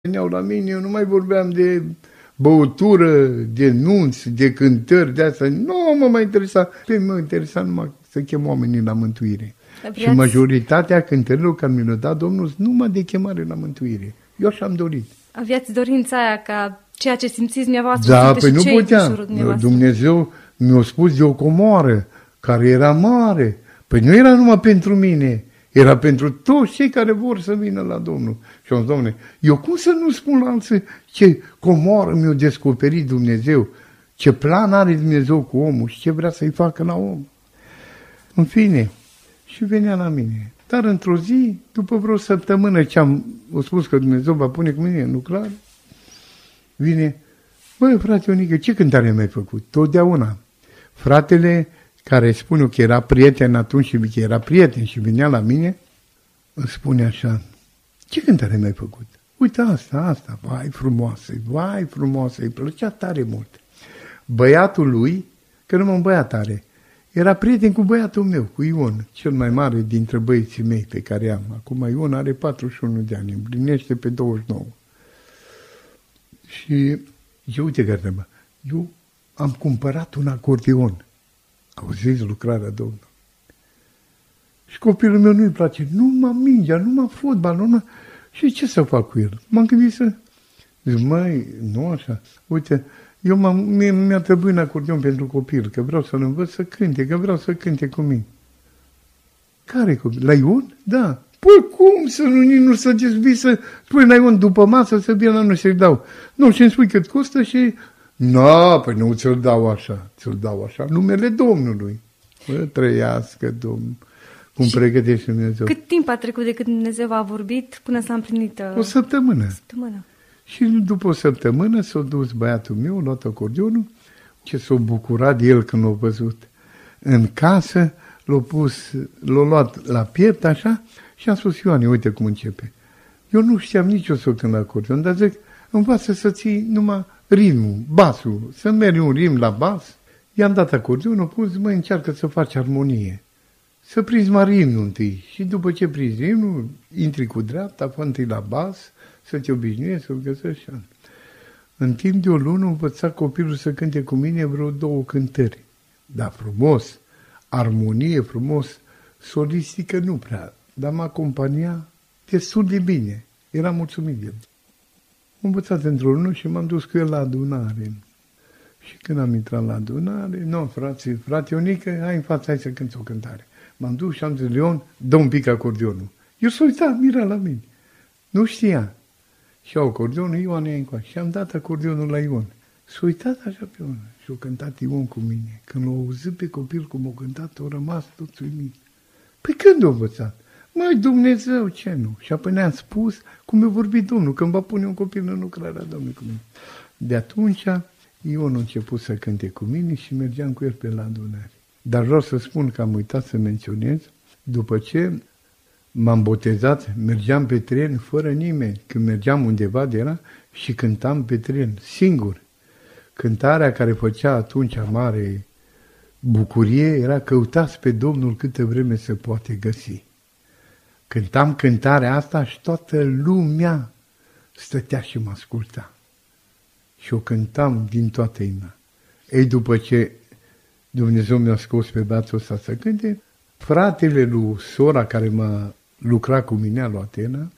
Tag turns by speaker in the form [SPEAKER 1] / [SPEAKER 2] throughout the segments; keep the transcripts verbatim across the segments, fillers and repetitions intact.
[SPEAKER 1] veneau la mine, eu nu mai vorbeam de băutură, de nunți, de cântări, de asta. Nu mă mai interesa. Pe mă interesa numai să chem oamenii la mântuire. Vreați... Și majoritatea cântărilor care mi le-a dat Domnul numai de chemare la mântuire. Eu așa am dorit.
[SPEAKER 2] Aveați dorința aia ca ceea ce simțiți dumneavoastră
[SPEAKER 1] da,
[SPEAKER 2] să
[SPEAKER 1] păi nu
[SPEAKER 2] cei
[SPEAKER 1] puteam. Dumnezeu mi-a spus de o comoară care era mare. Păi nu era numai pentru mine. Era pentru toți cei care vor să vină la Domnul. Și am zis, Dom'le, eu cum să nu spun la alții ce comoară mi-a descoperit Dumnezeu, ce plan are Dumnezeu cu omul și ce vrea să-i facă la om. În fine, și venea la mine. Dar într-o zi, după vreo săptămână ce am o spus că Dumnezeu va pune cu mine în lucrare, vine, băi, frate Ionică, ce cântare mi-ai făcut? Totdeauna. Fratele care spune că era prieten atunci și că era prieten și venea la mine, îmi spune așa, ce cântare mi-ai făcut? Uite asta, asta, vai frumoasă, vai frumoasă, îi plăcea tare mult. Băiatul lui, că numai un băiat are, era prieten cu băiatul meu, cu Ion, cel mai mare dintre băieții mei pe care am. Acum Ion are patruzeci și unu de ani, împlinește pe douăzeci și nouă. Și eu, uite că treaba, eu am cumpărat un acordeon. Auziți lucrarea Domnului. Și copilul meu nu-i place, numai mingea, numai fotbal, numai... Și ce să fac cu el? M-am gândit să... Zic, măi, nu așa. Uite, eu m-am, mie, mi-a trebuit un acordeon pentru copil, că vreau să-l învăț să cânte, că vreau să cânte cu mine. Care copil? La Ion? Da. Păi cum să nu, nici nu să dezbii să spui la Ion după masă să vină la noi să-i dau. Nu, și îmi spui cât costă și... Nu, păi nu ți-l dau așa, ți-l dau așa, numele Domnului. Bă, trăiască Domnul, cum și pregătește Dumnezeu.
[SPEAKER 2] Cât timp a trecut de când Dumnezeu v-a vorbit până s-a împlinit? Uh...
[SPEAKER 1] O săptămână.
[SPEAKER 2] săptămână.
[SPEAKER 1] Și după o săptămână s-a dus băiatul meu, a luat acordeonul, ce s-a bucurat de el când l-a văzut în casă, l-a pus, l-a luat la piept așa și am spus, Ioane, uite cum începe. Eu nu știam nici o să cânt la acordeon, dar zic, învață să ții numai ritmul, basul, să mergi un ritm la bas. I-am dat acordeonul, pus, mă, încearcă să faci armonie. Să prinzi mai ritmul întâi și după ce prinzi ritmul, intri cu dreapta, fă întâi la bas, să te obișnuiești, să-l găsești. În timp de o lună învăța copilul să cânte cu mine vreo două cântări. Dar frumos, armonie frumos, solistică nu prea, dar mă acompania destul de bine. Eram mulțumit de el. Am învățat într-o lună și m-am dus cu el la adunare. Și când am intrat la adunare, nu, frate, frate Ionică, hai în față, hai să cânti o cântare. M-am dus și am zis, Leon, dă un pic acordeonul. Eu s-a uitat, mira la mine. Nu știa. Și au acordeonul, Ioan e încoace. Și am dat acordeonul la Ion. S-a uitat așa pe unul și a cântat Ion cu mine. Când l-a auzit pe copil cum a cântat, a rămas tot uimit. Păi când a învățat? Măi, Dumnezeu, ce nu? Și apoi ne-am spus cum mi-a vorbit Domnul, când va pune un copil în lucrarea Domnului cu mine. De atunci, Ion a început să cânte cu mine și mergeam cu el pe la adunare. Dar vreau să spun că am uitat să menționez, după ce m-am botezat, mergeam pe tren fără nimeni. Când mergeam undeva de era și cântam pe tren, singur. Cântarea care făcea atunci mare bucurie era căutați pe Domnul câtă vreme se poate găsi. Cântam cântarea asta și toată lumea stătea și mă asculta. Și o cântam din toată inima. Ei, după ce Dumnezeu mi-a scos pe băiatul ăsta să cânte, fratele lui sora care m-a lucrat cu mine la Atena,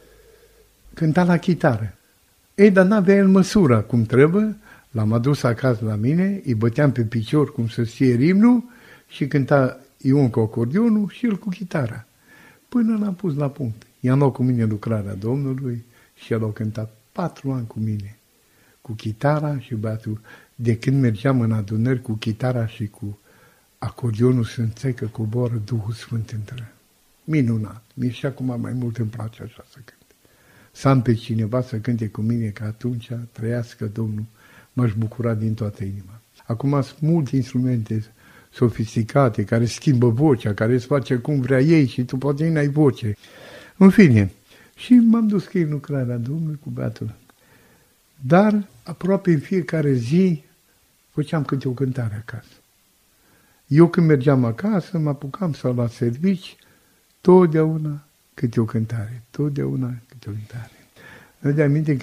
[SPEAKER 1] cânta la chitară. Ei, dar n-avea el măsura cum trebuie, l-am adus acasă la mine, îi băteam pe picior cum să știe rimnul și cânta Ion cu acordionul și el cu chitara. Până l-am pus la punct. I-am luat cu mine lucrarea Domnului și el a cântat patru ani cu mine, cu chitara și băiatul. De când mergeam în adunări cu chitara și cu acordionul, să înțeleg că coboară Duhul Sfânt între. Minunat. Mie și acum mai mult îmi place așa să cânt. Să am pe cineva să cânte cu mine, că atunci trăiască Domnul, m-aș bucura din toată inima. Acum sunt multe instrumente sofisticate, care schimbă vocea, care îți face cum vrea ei și tu poate n-ai voce. În fine, și m-am dus că în lucrarea Domnului cu băiatul. Dar aproape în fiecare zi făceam câte o cântare acasă. Eu când mergeam acasă, mă apucam sau la servici, totdeauna câte o cântare, totdeauna câte o cântare. Mi-aduce aminte